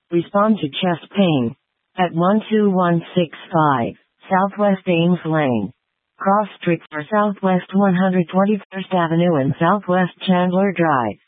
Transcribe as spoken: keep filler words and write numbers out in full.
Respond to chest pain. At one two one six five, Southwest Ames Lane. Cross Street for Southwest one hundred twenty-first Avenue and Southwest Chandler Drive.